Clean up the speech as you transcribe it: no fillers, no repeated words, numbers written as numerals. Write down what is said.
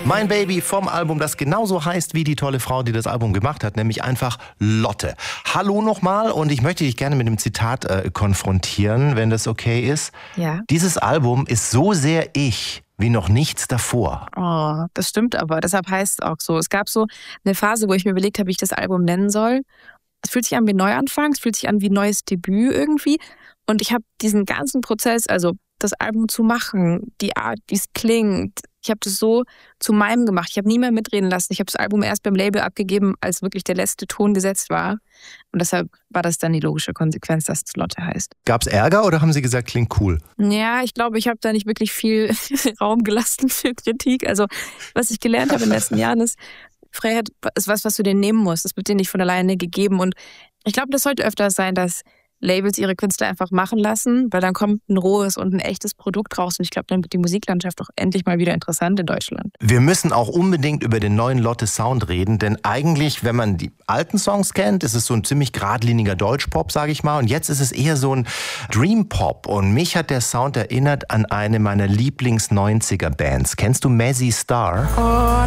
Mein Baby vom Album, das genauso heißt wie die tolle Frau, die das Album gemacht hat, nämlich einfach Lotte. Hallo nochmal und ich möchte dich gerne mit dem Zitat konfrontieren, wenn das okay ist. Ja. Dieses Album ist so sehr ich wie noch nichts davor. Oh, das stimmt aber. Deshalb heißt es auch so. Es gab so eine Phase, wo ich mir überlegt habe, wie ich das Album nennen soll. Es fühlt sich an wie Neuanfang, es fühlt sich an wie neues Debüt irgendwie. Und ich habe diesen ganzen Prozess, also das Album zu machen, die Art, wie es klingt, ich habe das so zu meinem gemacht. Ich habe nie mehr mitreden lassen. Ich habe das Album erst beim Label abgegeben, als wirklich der letzte Ton gesetzt war. Und deshalb war das dann die logische Konsequenz, dass es Lotte heißt. Gab's Ärger oder haben sie gesagt, klingt cool? Ja, ich glaube, ich habe da nicht wirklich viel Raum gelassen für Kritik. Also was ich gelernt habe in den letzten Jahren ist, Freiheit ist was du dir nehmen musst. Das wird dir nicht von alleine gegeben. Und ich glaube, das sollte öfter sein, dass Labels ihre Künstler einfach machen lassen, weil dann kommt ein rohes und ein echtes Produkt raus. Und ich glaube, dann wird die Musiklandschaft auch endlich mal wieder interessant in Deutschland. Wir müssen auch unbedingt über den neuen Lotte-Sound reden, denn eigentlich, wenn man die alten Songs kennt, ist es so ein ziemlich geradliniger Deutschpop, sage ich mal. Und jetzt ist es eher so ein Dream-Pop. Und mich hat der Sound erinnert an eine meiner Lieblings-90er-Bands. Kennst du Mazzy Star? Oh